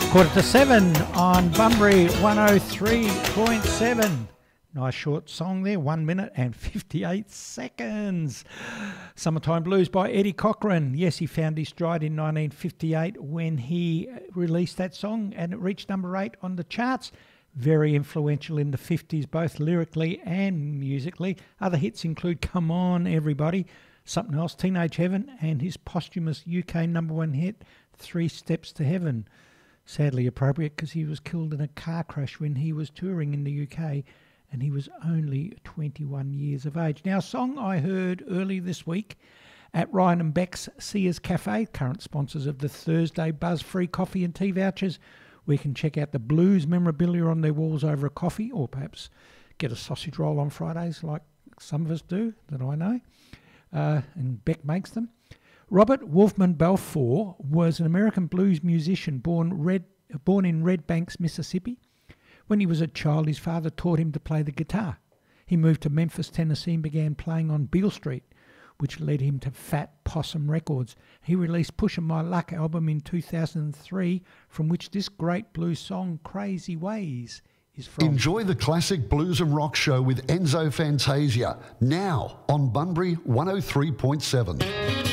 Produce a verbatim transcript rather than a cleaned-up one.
Quarter to seven on Bunbury one oh three point seven. Nice short song there, one minute and fifty-eight seconds. Summertime Blues by Eddie Cochran. Yes, he found his stride in nineteen fifty-eight when he released that song and it reached number eight on the charts. Very influential in the fifties, both lyrically and musically. Other hits include Come On Everybody, Something Else, Teenage Heaven, and his posthumous U K number one hit, Three Steps to Heaven. Sadly appropriate because he was killed in a car crash when he was touring in the U K and he was only twenty-one years of age. Now, a song I heard early this week at Ryan and Beck's Sears Cafe, current sponsors of the Thursday Buzz free coffee and tea vouchers. We can check out the blues memorabilia on their walls over a coffee, or perhaps get a sausage roll on Fridays like some of us do, that I know, uh, and Beck makes them. Robert Wolfman Balfour was an American blues musician born, Red, born in Red Banks, Mississippi. When he was a child, his father taught him to play the guitar. He moved to Memphis, Tennessee and began playing on Beale Street, which led him to Fat Possum Records. He released Pushin' My Luck album in two thousand three, from which this great blues song, Crazy Ways, is from. Enjoy the classic blues and rock show with Enzo Fantasia, now on Bunbury one oh three point seven.